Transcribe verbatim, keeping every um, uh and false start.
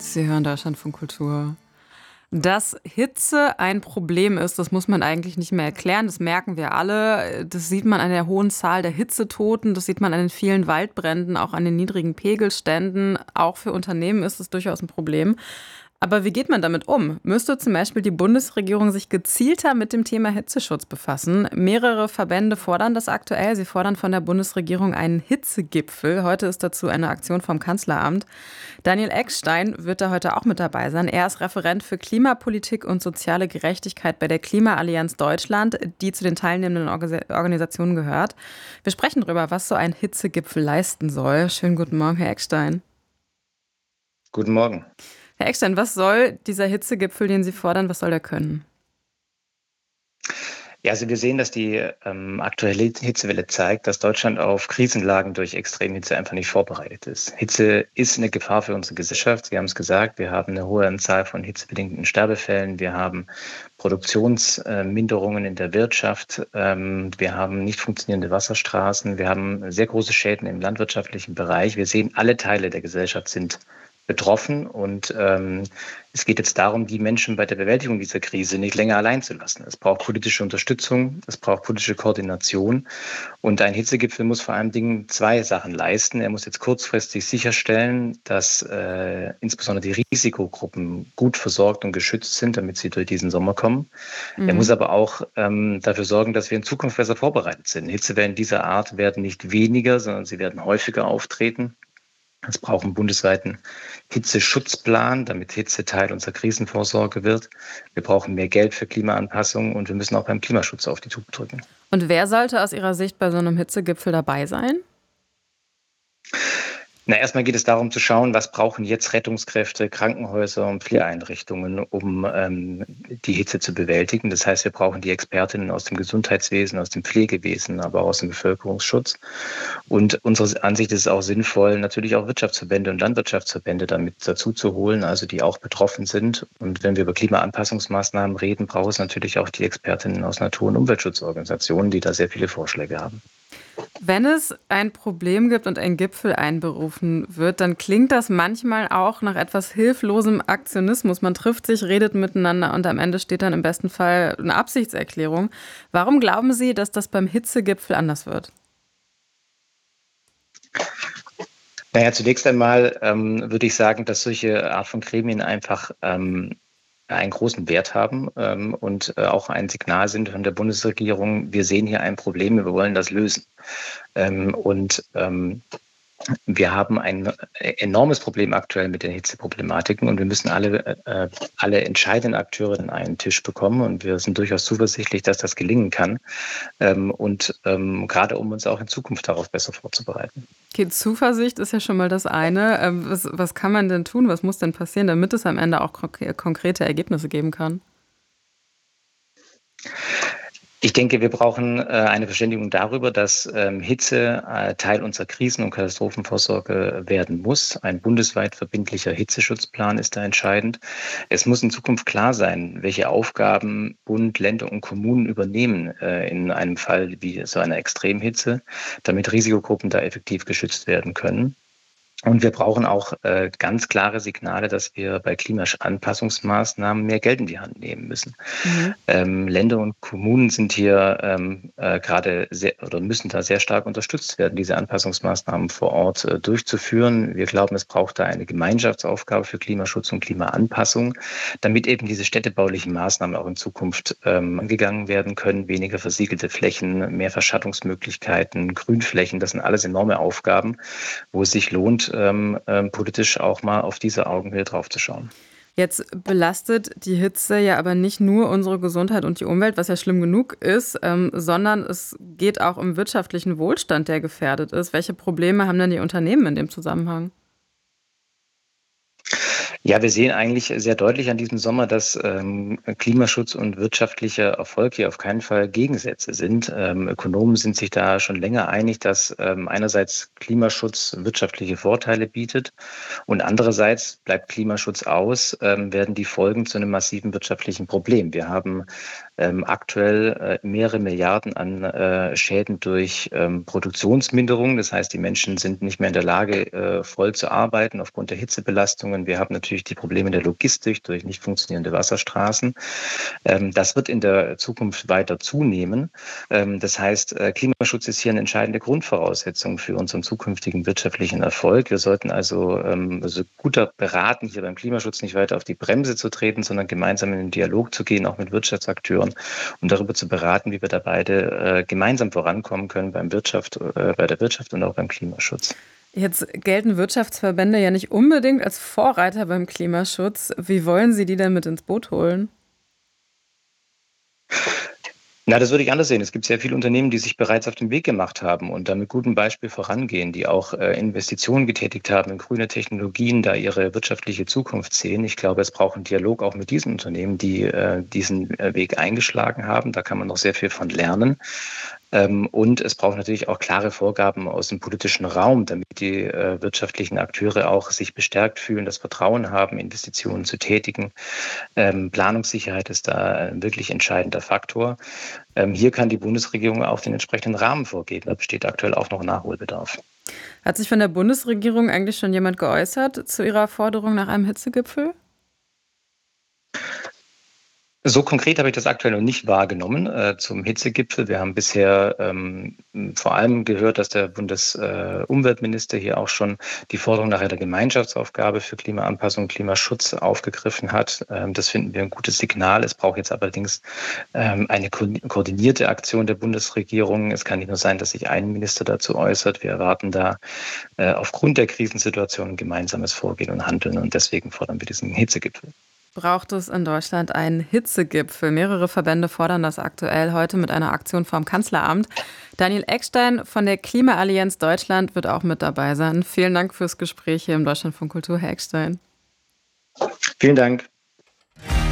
Sie hören Deutschlandfunk Kultur. Dass Hitze ein Problem ist, das muss man eigentlich nicht mehr erklären. Das merken wir alle. Das sieht man an der hohen Zahl der Hitzetoten. Das sieht man an den vielen Waldbränden, auch an den niedrigen Pegelständen. Auch für Unternehmen ist es durchaus ein Problem. Aber wie geht man damit um? Müsste zum Beispiel die Bundesregierung sich gezielter mit dem Thema Hitzeschutz befassen? Mehrere Verbände fordern das aktuell. Sie fordern von der Bundesregierung einen Hitzegipfel. Heute ist dazu eine Aktion vom Kanzleramt. Daniel Eckstein wird da heute auch mit dabei sein. Er ist Referent für Klimapolitik und soziale Gerechtigkeit bei der Klimaallianz Deutschland, die zu den teilnehmenden Organisationen gehört. Wir sprechen darüber, was so ein Hitzegipfel leisten soll. Schönen guten Morgen, Herr Eckstein. Guten Morgen. Herr Eckstein, was soll dieser Hitzegipfel, den Sie fordern, was soll der können? Ja, also wir sehen, dass die ähm, aktuelle Hitzewelle zeigt, dass Deutschland auf Krisenlagen durch Extremhitze einfach nicht vorbereitet ist. Hitze ist eine Gefahr für unsere Gesellschaft. Sie haben es gesagt, wir haben eine hohe Anzahl von hitzebedingten Sterbefällen. Wir haben Produktionsminderungen in der Wirtschaft. Ähm, wir haben nicht funktionierende Wasserstraßen. Wir haben sehr große Schäden im landwirtschaftlichen Bereich. Wir sehen, alle Teile der Gesellschaft sind betroffen und ähm, es geht jetzt darum, die Menschen bei der Bewältigung dieser Krise nicht länger allein zu lassen. Es braucht politische Unterstützung, es braucht politische Koordination und ein Hitzegipfel muss vor allen Dingen zwei Sachen leisten. Er muss jetzt kurzfristig sicherstellen, dass äh, insbesondere die Risikogruppen gut versorgt und geschützt sind, damit sie durch diesen Sommer kommen. Mhm. Er muss aber auch ähm, dafür sorgen, dass wir in Zukunft besser vorbereitet sind. Hitzewellen dieser Art werden nicht weniger, sondern sie werden häufiger auftreten. Es braucht einen bundesweiten Hitzeschutzplan, damit Hitze Teil unserer Krisenvorsorge wird. Wir brauchen mehr Geld für Klimaanpassung und wir müssen auch beim Klimaschutz auf die Tube drücken. Und wer sollte aus Ihrer Sicht bei so einem Hitzegipfel dabei sein? Na, erstmal geht es darum zu schauen, was brauchen jetzt Rettungskräfte, Krankenhäuser und Pflegeeinrichtungen, um ähm, die Hitze zu bewältigen. Das heißt, wir brauchen die Expertinnen aus dem Gesundheitswesen, aus dem Pflegewesen, aber auch aus dem Bevölkerungsschutz. Und unserer Ansicht ist es auch sinnvoll, natürlich auch Wirtschaftsverbände und Landwirtschaftsverbände damit dazu zu holen, also die auch betroffen sind. Und wenn wir über Klimaanpassungsmaßnahmen reden, braucht es natürlich auch die Expertinnen aus Natur- und Umweltschutzorganisationen, die da sehr viele Vorschläge haben. Wenn es ein Problem gibt und ein Gipfel einberufen wird, dann klingt das manchmal auch nach etwas hilflosem Aktionismus. Man trifft sich, redet miteinander und am Ende steht dann im besten Fall eine Absichtserklärung. Warum glauben Sie, dass das beim Hitzegipfel anders wird? Naja, zunächst einmal ähm, würde ich sagen, dass solche Art von Gremien einfach ähm, einen großen Wert haben ähm, und äh, auch ein Signal sind von der Bundesregierung, wir sehen hier ein Problem, wir wollen das lösen. Ähm, und ähm, wir haben ein enormes Problem aktuell mit den Hitzeproblematiken und wir müssen alle, äh, alle entscheidenden Akteure an einen Tisch bekommen und wir sind durchaus zuversichtlich, dass das gelingen kann ähm, und ähm, gerade um uns auch in Zukunft darauf besser vorzubereiten. Okay, Zuversicht ist ja schon mal das eine. Ähm, was, was kann man denn tun, was muss denn passieren, damit es am Ende auch konkrete Ergebnisse geben kann? Ich denke, wir brauchen äh, eine Verständigung darüber, dass ähm, Hitze äh, Teil unserer Krisen- und Katastrophenvorsorge werden muss. Ein bundesweit verbindlicher Hitzeschutzplan ist da entscheidend. Es muss in Zukunft klar sein, welche Aufgaben Bund, Länder und Kommunen übernehmen äh, in einem Fall wie so einer Extremhitze, damit Risikogruppen da effektiv geschützt werden können. Und wir brauchen auch äh, ganz klare Signale, dass wir bei Klimaanpassungsmaßnahmen mehr Geld in die Hand nehmen müssen. Mhm. Ähm, Länder und Kommunen sind hier ähm, äh, gerade sehr oder müssen da sehr stark unterstützt werden, diese Anpassungsmaßnahmen vor Ort äh, durchzuführen. Wir glauben, es braucht da eine Gemeinschaftsaufgabe für Klimaschutz und Klimaanpassung, damit eben diese städtebaulichen Maßnahmen auch in Zukunft ähm, angegangen werden können. Weniger versiegelte Flächen, mehr Verschattungsmöglichkeiten, Grünflächen, das sind alles enorme Aufgaben, wo es sich lohnt, Ähm, ähm, politisch auch mal auf diese Augenhöhe draufzuschauen. Jetzt belastet die Hitze ja aber nicht nur unsere Gesundheit und die Umwelt, was ja schlimm genug ist, ähm, sondern es geht auch um wirtschaftlichen Wohlstand, der gefährdet ist. Welche Probleme haben denn die Unternehmen in dem Zusammenhang? Ja, wir sehen eigentlich sehr deutlich an diesem Sommer, dass ähm, Klimaschutz und wirtschaftlicher Erfolg hier auf keinen Fall Gegensätze sind. Ähm, Ökonomen sind sich da schon länger einig, dass ähm, einerseits Klimaschutz wirtschaftliche Vorteile bietet und andererseits bleibt Klimaschutz aus, ähm, werden die Folgen zu einem massiven wirtschaftlichen Problem. Wir haben ähm, aktuell äh, mehrere Milliarden an äh, Schäden durch ähm, Produktionsminderung. Das heißt, die Menschen sind nicht mehr in der Lage, äh, voll zu arbeiten aufgrund der Hitzebelastungen. Wir haben natürlich natürlich die Probleme der Logistik durch nicht funktionierende Wasserstraßen. Ähm, das wird in der Zukunft weiter zunehmen. Ähm, das heißt, äh, Klimaschutz ist hier eine entscheidende Grundvoraussetzung für unseren zukünftigen wirtschaftlichen Erfolg. Wir sollten also, ähm, also guter beraten, hier beim Klimaschutz nicht weiter auf die Bremse zu treten, sondern gemeinsam in den Dialog zu gehen, auch mit Wirtschaftsakteuren, um darüber zu beraten, wie wir da beide äh, gemeinsam vorankommen können beim Wirtschaft, äh, bei der Wirtschaft und auch beim Klimaschutz. Jetzt gelten Wirtschaftsverbände ja nicht unbedingt als Vorreiter beim Klimaschutz. Wie wollen Sie die denn mit ins Boot holen? Na, das würde ich anders sehen. Es gibt sehr viele Unternehmen, die sich bereits auf den Weg gemacht haben und da mit gutem Beispiel vorangehen, die auch äh, Investitionen getätigt haben in grüne Technologien, da ihre wirtschaftliche Zukunft sehen. Ich glaube, es braucht einen Dialog auch mit diesen Unternehmen, die äh, diesen äh, Weg eingeschlagen haben. Da kann man noch sehr viel von lernen. Ähm, und es braucht natürlich auch klare Vorgaben aus dem politischen Raum, damit die äh, wirtschaftlichen Akteure auch sich bestärkt fühlen, das Vertrauen haben, Investitionen zu tätigen. Ähm, Planungssicherheit ist da ein wirklich entscheidender Faktor. Ähm, hier kann die Bundesregierung auch den entsprechenden Rahmen vorgeben. Da besteht aktuell auch noch Nachholbedarf. Hat sich von der Bundesregierung eigentlich schon jemand geäußert zu ihrer Forderung nach einem Hitzegipfel? So konkret habe ich das aktuell noch nicht wahrgenommen äh, zum Hitzegipfel. Wir haben bisher ähm, vor allem gehört, dass der Bundesumweltminister äh, hier auch schon die Forderung nach einer Gemeinschaftsaufgabe für Klimaanpassung und Klimaschutz aufgegriffen hat. Ähm, das finden wir ein gutes Signal. Es braucht jetzt allerdings ähm, eine ko koordinierte Aktion der Bundesregierung. Es kann nicht nur sein, dass sich ein Minister dazu äußert. Wir erwarten da äh, aufgrund der Krisensituation ein gemeinsames Vorgehen und Handeln und deswegen fordern wir diesen Hitzegipfel. Braucht es in Deutschland einen Hitzegipfel? Mehrere Verbände fordern das aktuell heute mit einer Aktion vom Kanzleramt. Daniel Eckstein von der Klimaallianz Deutschland wird auch mit dabei sein. Vielen Dank fürs Gespräch hier im Deutschlandfunk Kultur, Herr Eckstein. Vielen Dank.